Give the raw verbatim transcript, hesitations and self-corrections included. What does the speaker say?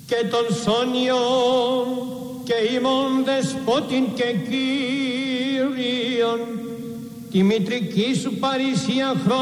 και τον Σόνιο και ημών δεσπότην και Κύριον, τη μητρική σου παρησία χρόνια